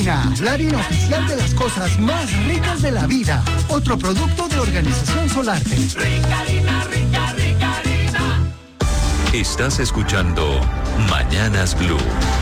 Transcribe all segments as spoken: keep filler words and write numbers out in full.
Harina, la harina oficial de las cosas más ricas de la vida. Otro producto de Organización Solarte. Rica harina, rica, rica harina. Estás escuchando Mañanas Blue.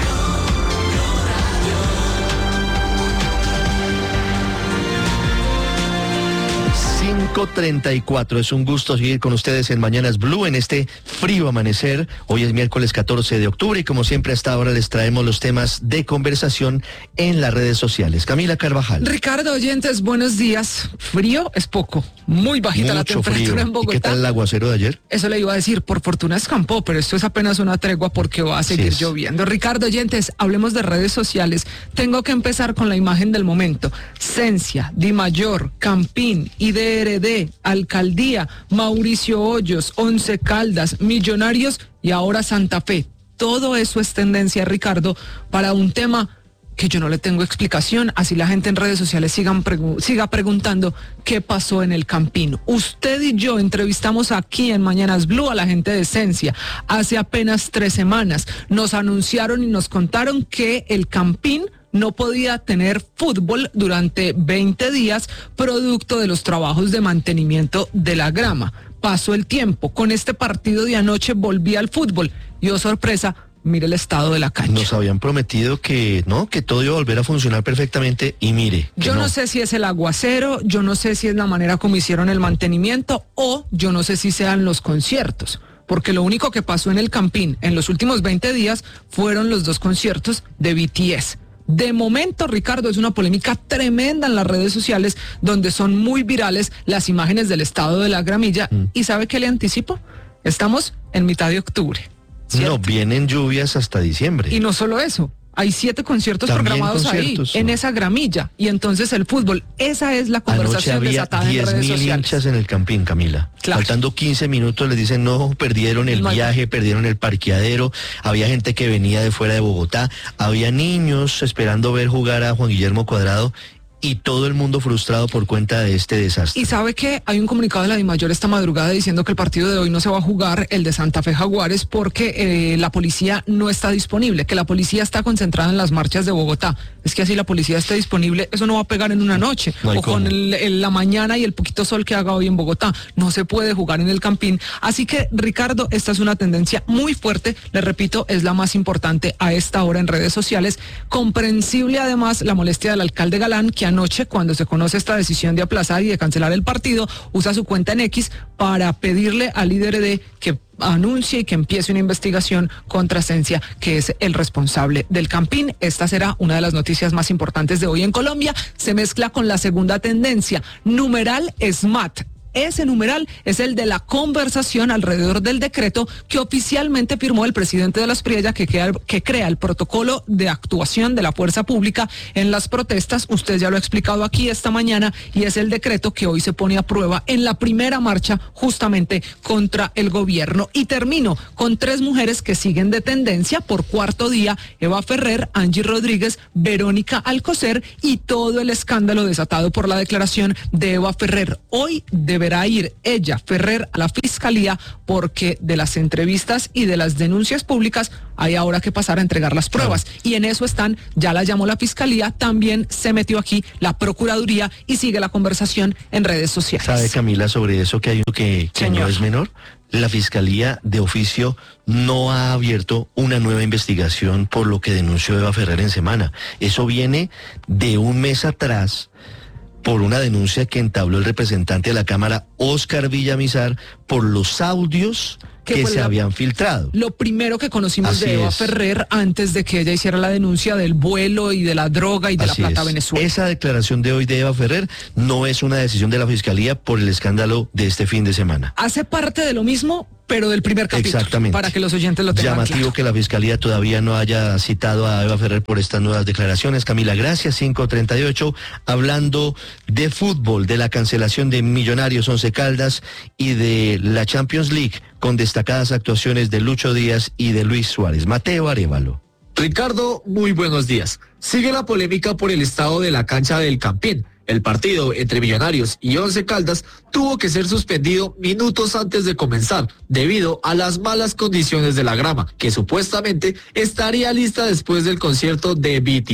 cinco treinta y cuatro, es un gusto seguir con ustedes en Mañanas Blue en este frío amanecer. Hoy es miércoles catorce de octubre y como siempre hasta ahora les traemos los temas de conversación en las redes sociales. Camila Carvajal. Ricardo, oyentes, buenos días. Frío es poco, muy bajita Mucho la temperatura frío. en Bogotá. ¿Y qué tal el aguacero de ayer? Eso le iba a decir, por fortuna escampó, pero esto es apenas una tregua porque va a seguir Sí lloviendo. Ricardo, oyentes, hablemos de redes sociales. Tengo que empezar con la imagen del momento. Cencia, Dimayor, Campín, I D R D, Alcaldía, Mauricio Hoyos, Once Caldas, Millonarios y ahora Santa Fe. Todo eso es tendencia, Ricardo, para un tema que yo no le tengo explicación, así la gente en redes sociales sigan pregu- siga preguntando qué pasó en el Campín. Usted y yo entrevistamos aquí en Mañanas Blue a la gente de Cencia hace apenas tres semanas. Nos anunciaron y nos contaron que el Campín no podía tener fútbol durante veinte días, producto de los trabajos de mantenimiento de la grama. Pasó el tiempo, con este partido de anoche volvía al fútbol y, oh sorpresa, mire el estado de la cancha. Nos habían prometido que no, que todo iba a volver a funcionar perfectamente y mire. Yo no. no sé si es el aguacero, yo no sé si es la manera como hicieron el mantenimiento o yo no sé si sean los conciertos. Porque lo único que pasó en el Campín en los últimos veinte días fueron los dos conciertos de B T S. De momento, Ricardo, es una polémica tremenda en las redes sociales donde son muy virales las imágenes del estado de la gramilla. Mm. ¿Y sabe qué le anticipo? Estamos en mitad de octubre, ¿cierto? No, vienen lluvias hasta diciembre. Y no solo eso. Hay siete conciertos También programados conciertos, ahí, ¿no? en esa gramilla. Y entonces el fútbol, esa es la conversación Anoche desatada había en redes diez mil sociales. hinchas en el Campín, Camila. Claro. Faltando quince minutos les dicen no, perdieron el No hay- viaje, perdieron el parqueadero. Había gente que venía de fuera de Bogotá. Había niños esperando ver jugar a Juan Guillermo Cuadrado. Y todo el mundo frustrado por cuenta de este desastre. Y sabe que hay un comunicado de la Dimayor esta madrugada diciendo que el partido de hoy no se va a jugar, el de Santa Fe Jaguares, porque eh, la policía no está disponible, que la policía está concentrada en las marchas de Bogotá. Es que así la policía esté disponible, eso no va a pegar en una noche, no hay o con el, el, la mañana y el poquito sol que haga hoy en Bogotá. No se puede jugar en el Campín. Así que, Ricardo, esta es una tendencia muy fuerte, le repito, es la más importante a esta hora en redes sociales. Comprensible además la molestia del alcalde Galán, que anoche, cuando se conoce esta decisión de aplazar y de cancelar el partido, usa su cuenta en X para pedirle al líder de que anuncie y que empiece una investigación contra Cencia, que es el responsable del Campín. Esta será una de las noticias más importantes de hoy en Colombia. Se mezcla con la segunda tendencia, numeral SMAT. Ese numeral es el de la conversación alrededor del decreto que oficialmente firmó el presidente de la Espriella, que crea, que crea el protocolo de actuación de la fuerza pública en las protestas. Usted ya lo ha explicado aquí esta mañana y es el decreto que hoy se pone a prueba en la primera marcha justamente contra el gobierno. Y termino con tres mujeres que siguen de tendencia por cuarto día: Eva Ferrer, Angie Rodríguez, Verónica Alcocer, y todo el escándalo desatado por la declaración de Eva Ferrer. Hoy de deberá ir ella, Ferrer, a la fiscalía porque de las entrevistas y de las denuncias públicas hay ahora que pasar a entregar las pruebas. Claro. Y en eso están, ya la llamó la fiscalía, también se metió aquí la procuraduría y sigue la conversación en redes sociales. ¿Sabe, Camila, sobre eso que hay uno que, que no es menor? La fiscalía de oficio no ha abierto una nueva investigación por lo que denunció Eva Ferrer en semana. Eso viene de un mes atrás, por una denuncia que entabló el representante de la Cámara, Óscar Villamizar, por los audios que se la, habían filtrado. Lo primero que conocimos Así de Eva es. Ferrer antes de que ella hiciera la denuncia del vuelo y de la droga y de Así la plata es. Venezuela. Esa declaración de hoy de Eva Ferrer no es una decisión de la Fiscalía por el escándalo de este fin de semana. Hace parte de lo mismo, pero del primer capítulo. Exactamente. Para que los oyentes lo tengan Llamativo claro. que la Fiscalía todavía no haya citado a Eva Ferrer por estas nuevas declaraciones. Camila, gracias. cinco treinta y ocho, hablando de fútbol, de la cancelación de Millonarios, Once Caldas y de la Champions League, con destacadas actuaciones de Lucho Díaz y de Luis Suárez. Mateo Arévalo. Ricardo, muy buenos días. Sigue la polémica por el estado de la cancha del Campín. El partido entre Millonarios y Once Caldas tuvo que ser suspendido minutos antes de comenzar, debido a las malas condiciones de la grama, que supuestamente estaría lista después del concierto de B T S.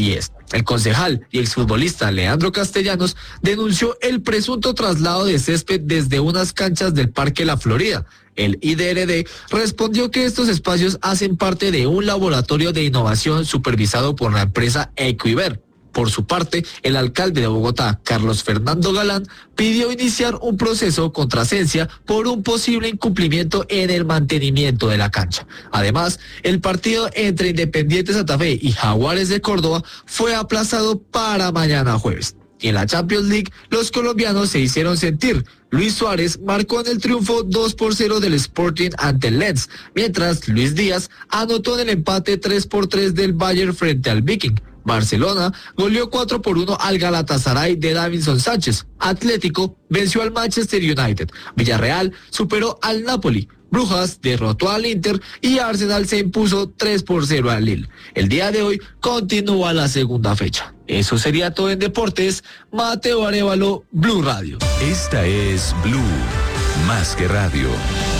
El concejal y exfutbolista Leandro Castellanos denunció el presunto traslado de césped desde unas canchas del Parque La Florida. El I D R D respondió que estos espacios hacen parte de un laboratorio de innovación supervisado por la empresa Equiver. Por su parte, el alcalde de Bogotá, Carlos Fernando Galán, pidió iniciar un proceso contra Sensia por un posible incumplimiento en el mantenimiento de la cancha. Además, el partido entre Independiente Santa Fe y Jaguares de Córdoba fue aplazado para mañana jueves. Y en la Champions League, los colombianos se hicieron sentir. Luis Suárez marcó en el triunfo dos por cero del Sporting ante el Lens, mientras Luis Díaz anotó en el empate tres por tres del Bayern frente al Viking. Barcelona goleó cuatro por uno al Galatasaray de Davinson Sánchez. Atlético venció al Manchester United. Villarreal superó al Napoli. Brujas derrotó al Inter y Arsenal se impuso tres por cero al Lille. El día de hoy continúa la segunda fecha. Eso sería todo en deportes. Mateo Arévalo, Blue Radio. Esta es Blue, más que radio.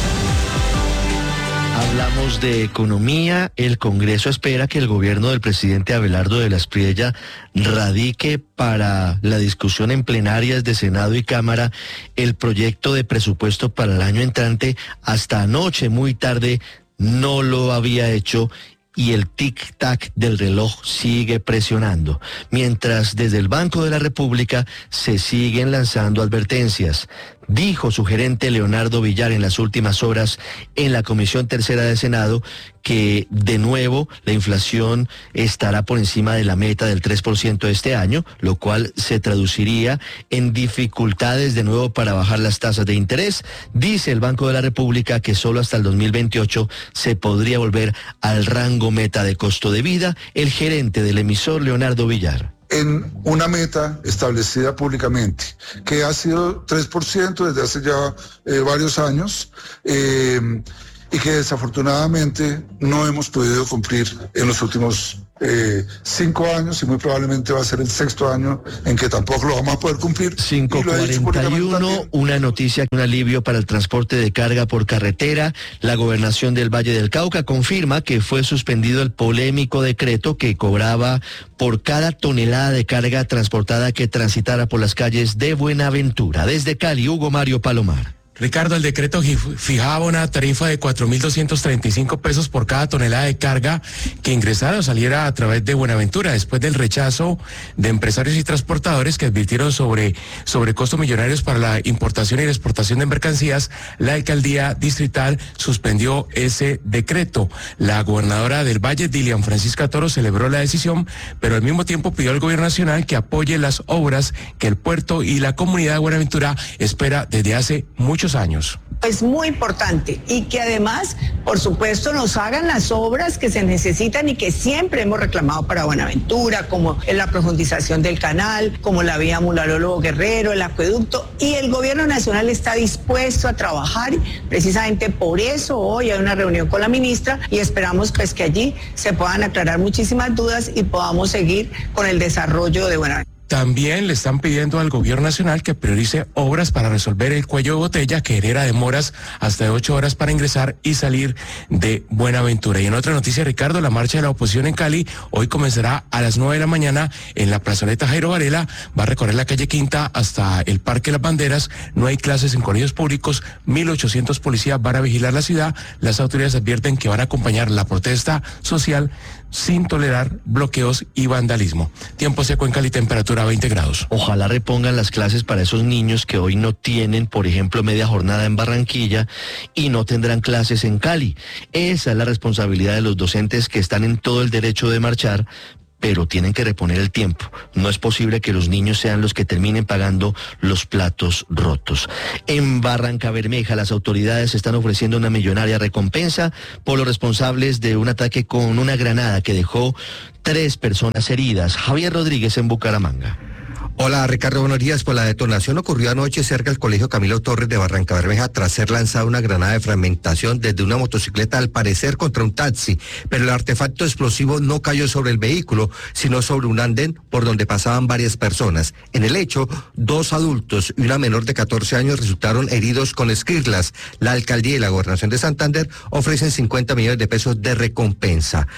Hablamos de economía. El Congreso espera que el gobierno del presidente Abelardo de la Espriella radique para la discusión en plenarias de Senado y Cámara el proyecto de presupuesto para el año entrante. Hasta anoche, muy tarde, no lo había hecho y el tic-tac del reloj sigue presionando, mientras desde el Banco de la República se siguen lanzando advertencias. Dijo su gerente Leonardo Villar en las últimas horas en la Comisión Tercera de Senado que de nuevo la inflación estará por encima de la meta del tres por ciento este año, lo cual se traduciría en dificultades de nuevo para bajar las tasas de interés. Dice el Banco de la República que solo hasta el dos mil veintiocho se podría volver al rango meta de costo de vida. El gerente del emisor, Leonardo Villar. En una meta establecida públicamente, que ha sido tres por ciento desde hace ya eh, varios años, eh, y que desafortunadamente no hemos podido cumplir en los últimos eh, cinco años, y muy probablemente va a ser el sexto año en que tampoco lo vamos a poder cumplir. cinco cuarenta y uno, una noticia, un alivio para el transporte de carga por carretera. La gobernación del Valle del Cauca confirma que fue suspendido el polémico decreto que cobraba por cada tonelada de carga transportada que transitara por las calles de Buenaventura. Desde Cali, Hugo Mario Palomar. Ricardo, el decreto fijaba una tarifa de cuatro mil doscientos treinta y cinco pesos por cada tonelada de carga que ingresara o saliera a través de Buenaventura, después del rechazo de empresarios y transportadores que advirtieron sobre, sobre costos millonarios para la importación y la exportación de mercancías. La alcaldía distrital suspendió ese decreto. La gobernadora del Valle, Dilian Francisca Toro, celebró la decisión, pero al mismo tiempo pidió al gobierno nacional que apoye las obras que el puerto y la comunidad de Buenaventura espera desde hace muchos años. Es muy importante y que además, por supuesto, nos hagan las obras que se necesitan y que siempre hemos reclamado para Buenaventura, como en la profundización del canal, como la vía Mulalólogo Guerrero, el acueducto, y el gobierno nacional está dispuesto a trabajar. Precisamente por eso hoy hay una reunión con la ministra y esperamos pues que allí se puedan aclarar muchísimas dudas y podamos seguir con el desarrollo de Buenaventura. También le están pidiendo al gobierno nacional que priorice obras para resolver el cuello de botella que genera demoras hasta de ocho horas para ingresar y salir de Buenaventura. Y en otra noticia, Ricardo, la marcha de la oposición en Cali hoy comenzará a las nueve de la mañana en la plazoleta Jairo Varela. Va a recorrer la calle Quinta hasta el Parque Las Banderas. No hay clases en colegios públicos. mil ochocientos policías van a vigilar la ciudad. Las autoridades advierten que van a acompañar la protesta social sin tolerar bloqueos y vandalismo. Tiempo seco en Cali, temperatura veinte grados. Ojalá repongan las clases para esos niños que hoy no tienen, por ejemplo, media jornada en Barranquilla y no tendrán clases en Cali. Esa es la responsabilidad de los docentes que están en todo el derecho de marchar, pero tienen que reponer el tiempo. No es posible que los niños sean los que terminen pagando los platos rotos. En Barrancabermeja, las autoridades están ofreciendo una millonaria recompensa por los responsables de un ataque con una granada que dejó tres personas heridas. Javier Rodríguez en Bucaramanga. Hola Ricardo, buenos días. Pues la detonación ocurrió anoche cerca del Colegio Camilo Torres de Barrancabermeja tras ser lanzada una granada de fragmentación desde una motocicleta, al parecer contra un taxi, pero el artefacto explosivo no cayó sobre el vehículo, sino sobre un andén por donde pasaban varias personas. En el hecho, dos adultos y una menor de catorce años resultaron heridos con esquirlas. La alcaldía y la gobernación de Santander ofrecen cincuenta millones de pesos de recompensa.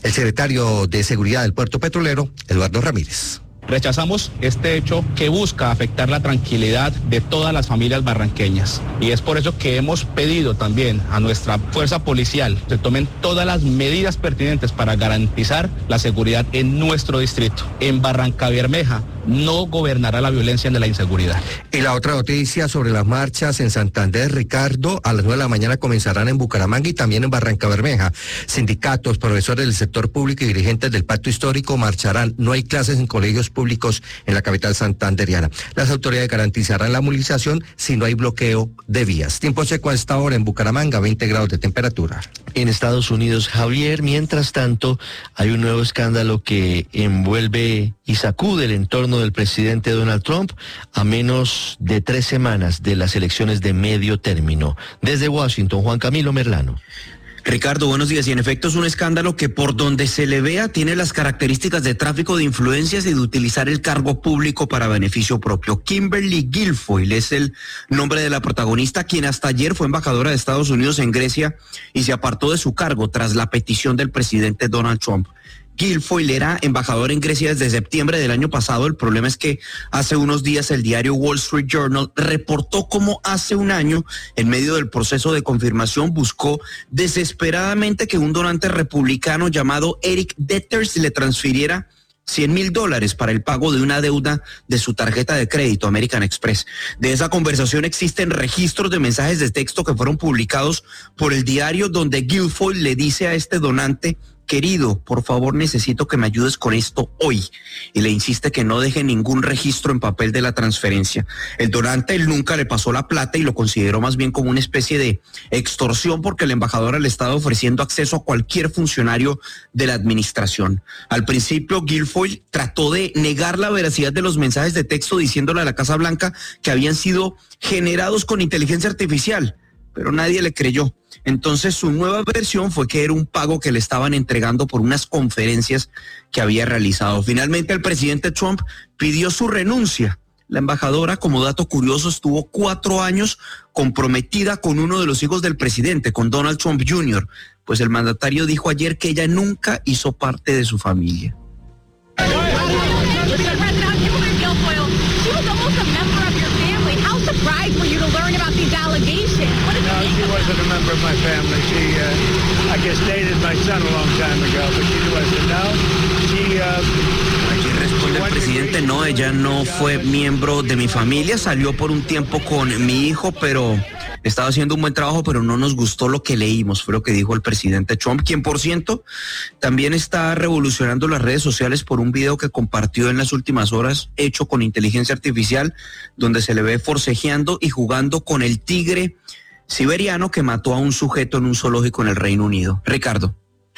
El secretario de Seguridad del Puerto Petrolero, Eduardo Ramírez. Rechazamos este hecho que busca afectar la tranquilidad de todas las familias barranqueñas y es por eso que hemos pedido también a nuestra fuerza policial que tomen todas las medidas pertinentes para garantizar la seguridad en nuestro distrito. En Barrancabermeja no gobernará la violencia ni la inseguridad. Y la otra noticia sobre las marchas en Santander, Ricardo, a las nueve de la mañana comenzarán en Bucaramanga y también en Barrancabermeja. Sindicatos, profesores del sector público y dirigentes del Pacto Histórico marcharán. No hay clases en colegios públicos en la capital santanderiana. Las autoridades garantizarán la movilización si no hay bloqueo de vías. Tiempo seco a esta hora en Bucaramanga, veinte grados de temperatura. En Estados Unidos, Javier, mientras tanto, hay un nuevo escándalo que envuelve y sacude el entorno del presidente Donald Trump a menos de tres semanas de las elecciones de medio término. Desde Washington, Juan Camilo Merlano. Ricardo, buenos días. Y en efecto es un escándalo que por donde se le vea tiene las características de tráfico de influencias y de utilizar el cargo público para beneficio propio. Kimberly Guilfoyle es el nombre de la protagonista, quien hasta ayer fue embajadora de Estados Unidos en Grecia y se apartó de su cargo tras la petición del presidente Donald Trump. Guilfoyle era embajador en Grecia desde septiembre del año pasado. El problema es que hace unos días el diario Wall Street Journal reportó cómo hace un año, en medio del proceso de confirmación, buscó desesperadamente que un donante republicano llamado Eric Detters le transfiriera cien mil dólares para el pago de una deuda de su tarjeta de crédito American Express. De esa conversación existen registros de mensajes de texto que fueron publicados por el diario donde Guilfoyle le dice a este donante: querido, por favor necesito que me ayudes con esto hoy. Y le insiste que no deje ningún registro en papel de la transferencia. El donante él nunca le pasó la plata y lo consideró más bien como una especie de extorsión porque el embajador le estaba ofreciendo acceso a cualquier funcionario de la administración. Al principio Guilfoyle trató de negar la veracidad de los mensajes de texto diciéndole a la Casa Blanca que habían sido generados con inteligencia artificial, pero nadie le creyó. Entonces su nueva versión fue que era un pago que le estaban entregando por unas conferencias que había realizado. Finalmente el presidente Trump pidió su renuncia. La embajadora, como dato curioso, estuvo cuatro años comprometida con uno de los hijos del presidente, con Donald Trump junior Pues el mandatario dijo ayer que ella nunca hizo parte de su familia. She wasn't a member of my family. She, uh, I guess, dated my son a long time ago, but she wasn't. No, she, uh, Aquí responde el presidente: no, ella no fue miembro de mi familia, salió por un tiempo con mi hijo, pero estaba haciendo un buen trabajo, pero no nos gustó lo que leímos, fue lo que dijo el presidente Trump, quien, por cierto, también está revolucionando las redes sociales por un video que compartió en las últimas horas, hecho con inteligencia artificial, donde se le ve forcejeando y jugando con el tigre siberiano que mató a un sujeto en un zoológico en el Reino Unido. Ricardo.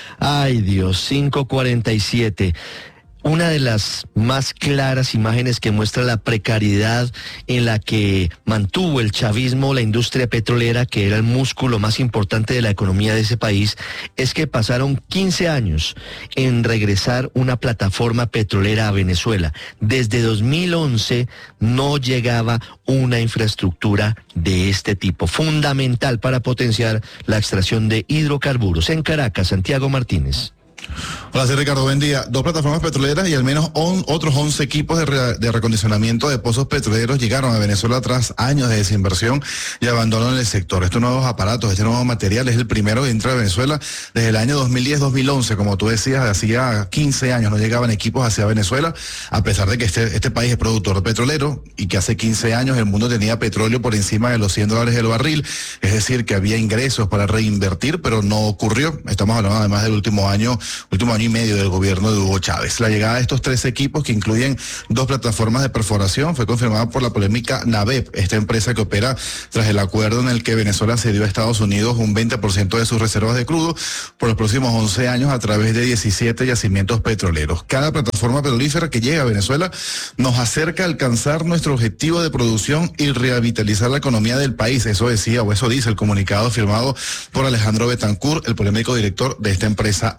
Ay Dios, cinco cuarenta y siete. Una de las más claras imágenes que muestra la precariedad en la que mantuvo el chavismo la industria petrolera, que era el músculo más importante de la economía de ese país, es que pasaron quince años en regresar una plataforma petrolera a Venezuela. Desde dos mil once no llegaba una infraestructura de este tipo, fundamental para potenciar la extracción de hidrocarburos. En Caracas, Santiago Martínez. Hola, soy Ricardo, buen día. Dos plataformas petroleras y al menos on, otros once equipos de, re, de recondicionamiento de pozos petroleros llegaron a Venezuela tras años de desinversión y abandono en el sector. Estos nuevos aparatos, este nuevo material es el primero que entra a Venezuela desde el año dos mil diez dos mil once. Como tú decías, hacía quince años no llegaban equipos hacia Venezuela, a pesar de que este, este país es productor petrolero y que hace quince años el mundo tenía petróleo por encima de los cien dólares el barril. Es decir, que había ingresos para reinvertir, pero no ocurrió. Estamos hablando además del último año último año y medio del gobierno de Hugo Chávez. La llegada de estos tres equipos, que incluyen dos plataformas de perforación, fue confirmada por la polémica NAVEP, esta empresa que opera tras el acuerdo en el que Venezuela cedió a Estados Unidos un veinte por ciento de sus reservas de crudo por los próximos once años a través de diecisiete yacimientos petroleros. Cada plataforma petrolífera que llega a Venezuela nos acerca a alcanzar nuestro objetivo de producción y revitalizar la economía del país. Eso decía, o eso dice el comunicado firmado por Alejandro Betancourt, el polémico director de esta empresa NAVEP.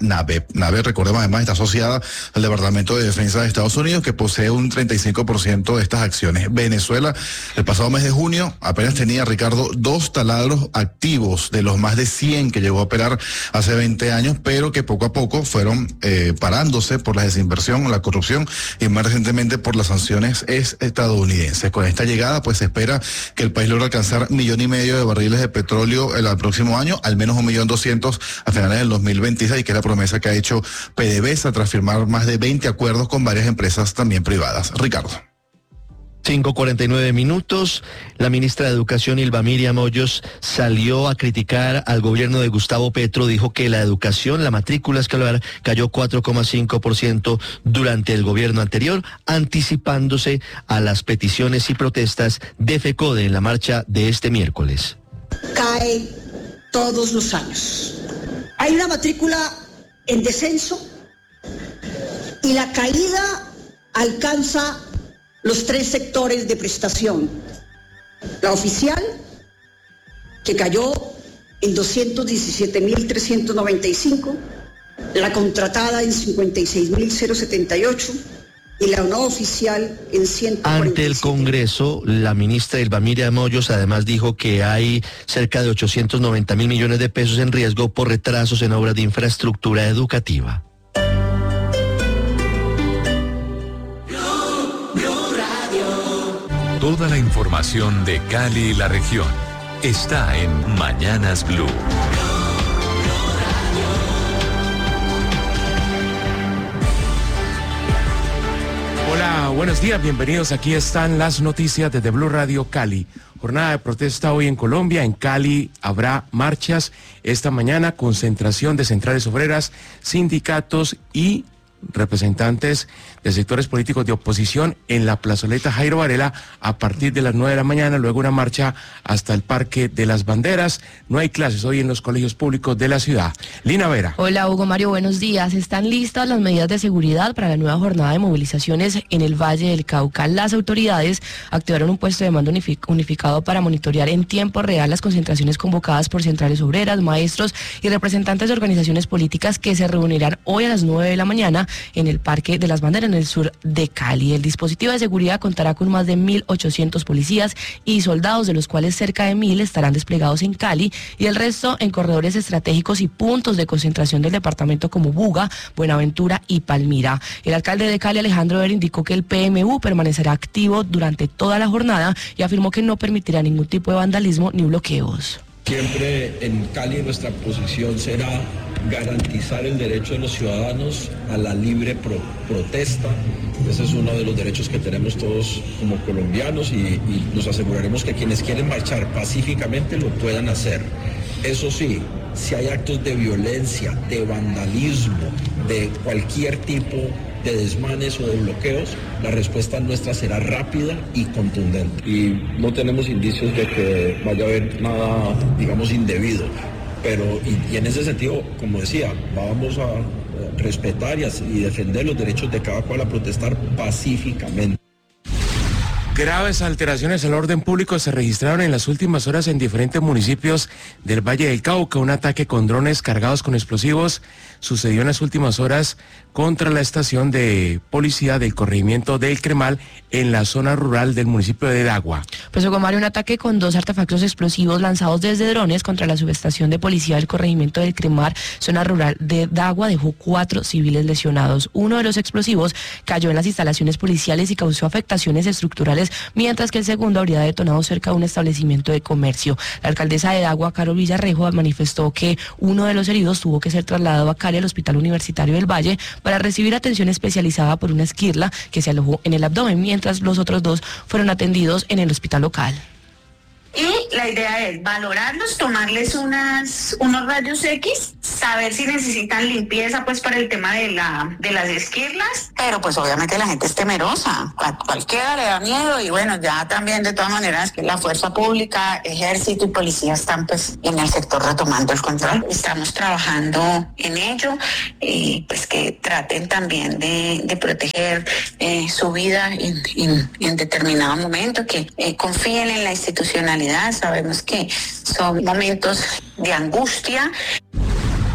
nave, recordemos, además está asociada al Departamento de Defensa de Estados Unidos, que posee un treinta y cinco por ciento de estas acciones. Venezuela, el pasado mes de junio, apenas tenía, Ricardo, dos taladros activos de los más de cien que llegó a operar hace veinte años, pero que poco a poco fueron eh, parándose por la desinversión, la corrupción y más recientemente por las sanciones estadounidenses. Con esta llegada, pues se espera que el país logre alcanzar millón y medio de barriles de petróleo el, el próximo año, al menos un millón doscientos a finales del dos mil veintiséis, que es la promesa que ha hecho PDVSA tras firmar más de veinte acuerdos con varias empresas también privadas. Ricardo. cinco cuarenta y nueve minutos. La ministra de Educación, Ylva Miriam Hoyos, salió a criticar al gobierno de Gustavo Petro. Dijo que la educación, la matrícula escolar, cayó cuatro coma cinco por ciento durante el gobierno anterior, anticipándose a las peticiones y protestas de FECODE en la marcha de este miércoles. Cae todos los años. Hay una matrícula en descenso y la caída alcanza los tres sectores de prestación. La oficial, que cayó en doscientos diecisiete mil trescientos noventa y cinco, la contratada en cincuenta y seis mil setenta y ocho y la no oficial en ciento cuarenta y siete. Ante el Congreso, la ministra Ylva Miriam Hoyos además dijo que hay cerca de ochocientos noventa mil millones de pesos en riesgo por retrasos en obras de infraestructura educativa. Toda la información de Cali y la región está en Mañanas Blue. Hola, buenos días, bienvenidos. Aquí están las noticias desde Blue Radio Cali. Jornada de protesta hoy en Colombia. En Cali habrá marchas esta mañana, concentración de centrales obreras, sindicatos y representantes de sectores políticos de oposición en la plazoleta Jairo Varela a partir de las nueve de la mañana, luego una marcha hasta el Parque de las Banderas. No hay clases hoy en los colegios públicos de la ciudad. Lina Vera. Hola Hugo Mario, buenos días. Están listas las medidas de seguridad para la nueva jornada de movilizaciones en el Valle del Cauca. Las autoridades activaron un puesto de mando unificado para monitorear en tiempo real las concentraciones convocadas por centrales obreras, maestros y representantes de organizaciones políticas que se reunirán hoy a las nueve de la mañana en el Parque de las Banderas, en el sur de Cali. El dispositivo de seguridad contará con más de mil ochocientos policías y soldados, de los cuales cerca de mil estarán desplegados en Cali y el resto en corredores estratégicos y puntos de concentración del departamento como Buga, Buenaventura y Palmira. El alcalde de Cali, Alejandro Vera, indicó que el P M U permanecerá activo durante toda la jornada y afirmó que no permitirá ningún tipo de vandalismo ni bloqueos. Siempre en Cali nuestra posición será garantizar el derecho de los ciudadanos a la libre pro protesta. Ese es uno de los derechos que tenemos todos como colombianos y, y nos aseguraremos que quienes quieren marchar pacíficamente lo puedan hacer. Eso sí, si hay actos de violencia, de vandalismo, de cualquier tipo de desmanes o de bloqueos, la respuesta nuestra será rápida y contundente. Y no tenemos indicios de que vaya a haber nada, digamos, indebido. Pero, y, y en ese sentido, como decía, vamos a respetar y, a, y defender los derechos de cada cual a protestar pacíficamente. Graves alteraciones al orden público se registraron en las últimas horas en diferentes municipios del Valle del Cauca. Un ataque con drones cargados con explosivos sucedió en las últimas horas contra la estación de policía del corregimiento del Cremal en la zona rural del municipio de Dagua. Pues Hugo Mario, un ataque con dos artefactos explosivos lanzados desde drones contra la subestación de policía del corregimiento del Cremal, zona rural de Dagua, dejó cuatro civiles lesionados. Uno de los explosivos cayó en las instalaciones policiales y causó afectaciones estructurales, mientras que el segundo habría detonado cerca de un establecimiento de comercio. La alcaldesa de Dagua, Carol Villarrejo, manifestó que uno de los heridos tuvo que ser trasladado a Cali al Hospital Universitario del Valle para recibir atención especializada por una esquirla que se alojó en el abdomen, mientras los otros dos fueron atendidos en el hospital local. Y la idea es valorarlos, tomarles unas, unos rayos X, saber si necesitan limpieza pues para el tema de la de las esquirlas, pero pues obviamente la gente es temerosa, a cualquiera le da miedo y bueno, ya también de todas maneras que la fuerza pública, ejército y policía están pues en el sector retomando el control. Estamos trabajando en ello, eh, pues que traten también de, de proteger eh, su vida en, en, en determinado momento, que eh, confíen en la institucionalidad. Sabemos que son momentos de angustia.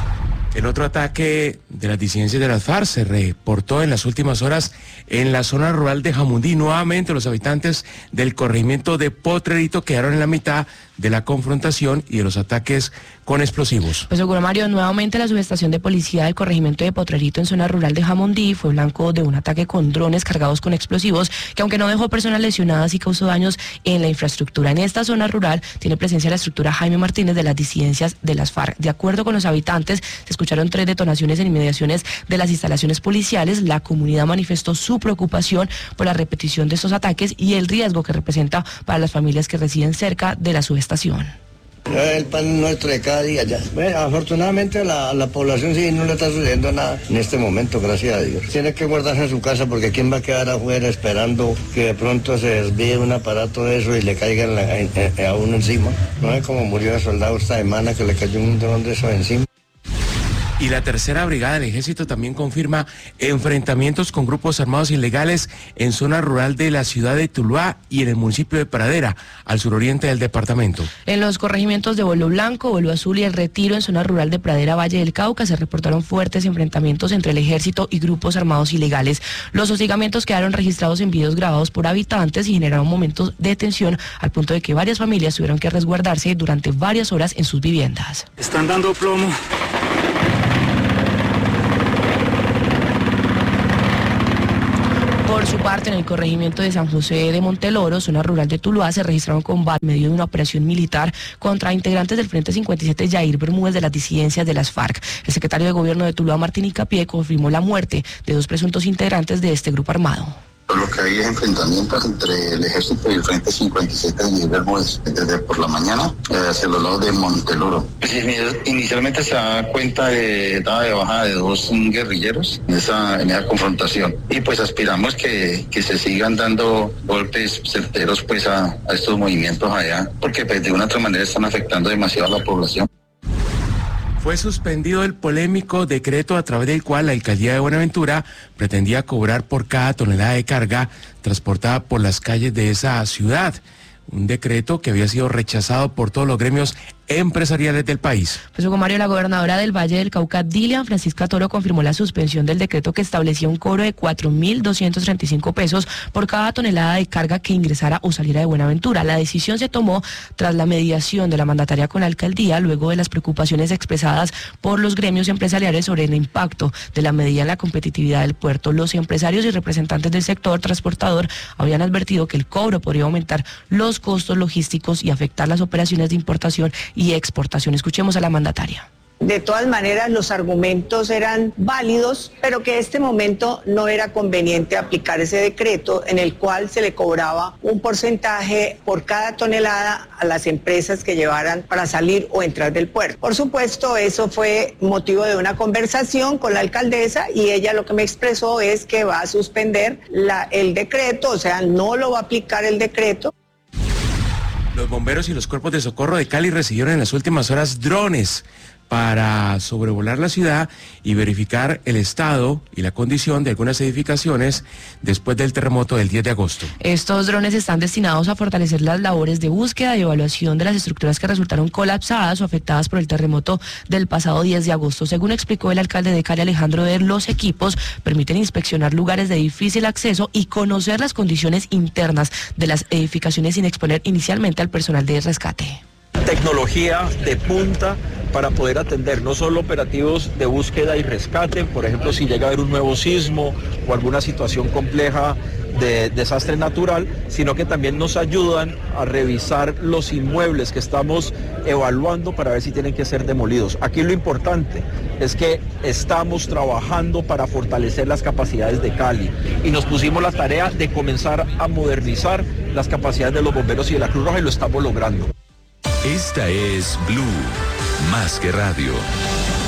En otro ataque de las disidencias de las FARC se reportó en las últimas horas en la zona rural de Jamundí. Nuevamente los habitantes del corregimiento de Potrerito quedaron en la mitad de la confrontación y de los ataques con explosivos. Pues seguro Mario, nuevamente la subestación de policía del corregimiento de Potrerito en zona rural de Jamundí fue blanco de un ataque con drones cargados con explosivos que aunque no dejó personas lesionadas y causó daños en la infraestructura. En esta zona rural tiene presencia la estructura Jaime Martínez de las disidencias de las FARC. De acuerdo con los habitantes, se escucharon tres detonaciones en inmediaciones de las instalaciones policiales. La comunidad manifestó su preocupación por la repetición de estos ataques y el riesgo que representa para las familias que residen cerca de la subestación. El pan nuestro de cada día ya. Bueno, afortunadamente a la, a la población sí no le está sucediendo nada en este momento, gracias a Dios. Tiene que guardarse en su casa porque quién va a quedar afuera esperando que de pronto se desvíe un aparato de eso y le caiga en la, en, en, a uno encima. No es como murió el soldado esta semana que le cayó un dron de eso encima. Y la tercera brigada del ejército también confirma enfrentamientos con grupos armados ilegales en zona rural de la ciudad de Tuluá y en el municipio de Pradera, al suroriente del departamento. En los corregimientos de Bolo Blanco, Bolo Azul y El Retiro, en zona rural de Pradera, Valle del Cauca, se reportaron fuertes enfrentamientos entre el ejército y grupos armados ilegales. Los hostigamientos quedaron registrados en videos grabados por habitantes y generaron momentos de tensión al punto de que varias familias tuvieron que resguardarse durante varias horas en sus viviendas. Están dando plomo. Por su parte, en el corregimiento de San José de Monteloro, zona rural de Tuluá, se registraron combates en medio de una operación militar contra integrantes del Frente cincuenta y siete Yair Bermúdez de las disidencias de las FARC. El secretario de Gobierno de Tuluá, Martín Icapié, confirmó la muerte de dos presuntos integrantes de este grupo armado. Lo que hay es enfrentamientos entre el ejército y el Frente cincuenta y siete de Bermúdez desde por la mañana eh, hacia los lados de Monteloro. Pues, inicialmente se da cuenta de dada de baja de dos guerrilleros en esa, en esa confrontación y pues aspiramos que, que se sigan dando golpes certeros pues a, a estos movimientos allá porque pues, de una u otra manera están afectando demasiado a la población. Fue suspendido el polémico decreto a través del cual la alcaldía de Buenaventura pretendía cobrar por cada tonelada de carga transportada por las calles de esa ciudad. Un decreto que había sido rechazado por todos los gremios empresariales del país. Pues Hugo Mario, la gobernadora del Valle del Cauca, Dilian Francisca Toro, confirmó la suspensión del decreto que establecía un cobro de cuatro mil doscientos treinta y cinco pesos por cada tonelada de carga que ingresara o saliera de Buenaventura. La decisión se tomó tras la mediación de la mandataria con la alcaldía, luego de las preocupaciones expresadas por los gremios empresariales sobre el impacto de la medida en la competitividad del puerto. Los empresarios y representantes del sector transportador habían advertido que el cobro podría aumentar los costos logísticos y afectar las operaciones de importación y exportación. Escuchemos a la mandataria. De todas maneras, los argumentos eran válidos, pero que en este momento no era conveniente aplicar ese decreto en el cual se le cobraba un porcentaje por cada tonelada a las empresas que llevaran para salir o entrar del puerto. Por supuesto, eso fue motivo de una conversación con la alcaldesa y ella lo que me expresó es que va a suspender la, el decreto, o sea, no lo va a aplicar el decreto. Los bomberos y los cuerpos de socorro de Cali recibieron en las últimas horas drones para sobrevolar la ciudad y verificar el estado y la condición de algunas edificaciones después del terremoto del diez de agosto. Estos drones están destinados a fortalecer las labores de búsqueda y evaluación de las estructuras que resultaron colapsadas o afectadas por el terremoto del pasado diez de agosto. Según explicó el alcalde de Cali, Alejandro Der, los equipos permiten inspeccionar lugares de difícil acceso y conocer las condiciones internas de las edificaciones sin exponer inicialmente al personal de rescate. Tecnología de punta para poder atender no solo operativos de búsqueda y rescate, por ejemplo, si llega a haber un nuevo sismo o alguna situación compleja de desastre natural, sino que también nos ayudan a revisar los inmuebles que estamos evaluando para ver si tienen que ser demolidos. Aquí lo importante es que estamos trabajando para fortalecer las capacidades de Cali y nos pusimos la tarea de comenzar a modernizar las capacidades de los bomberos y de la Cruz Roja y lo estamos logrando. Esta es Blue, más que radio.